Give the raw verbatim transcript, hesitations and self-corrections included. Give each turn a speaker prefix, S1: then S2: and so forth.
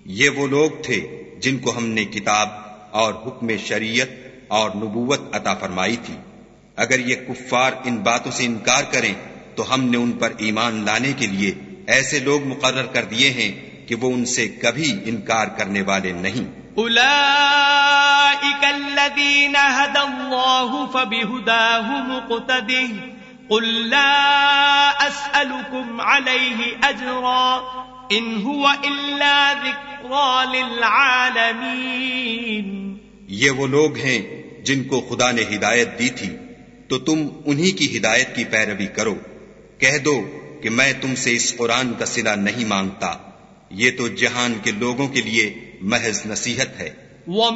S1: ये वो लोग थे जिनको हमने किताब और हुक्म शरीयत और नबूवत अता फरमाई थी। अगर ये कुफ्फार इन बातों से इनकार करें तो हमने उन पर ईमान लाने के लिए ऐसे लोग मुकर्रर कर दिए हैं कि वो उनसे कभी इनकार करने वाले नहीं।
S2: उलाइका अल्लज़ीना हदल्लाहु फबिहुदाहु मुक़्तदिह क़ुल ला अस्अलुकुम अलैहि अजरा इन हुवा इल्ला ज़िक्रा लिल आलमीन।
S1: ये वो लोग हैं जिनको खुदा ने हिदायत दी थी, तो तुम उन्हीं की हिदायत की पैरवी करो। कह दो कि मैं तुमसे इस कुरान का सिला नहीं मांगता, ये तो जहान के लोगों के लिए महज नसीहत है।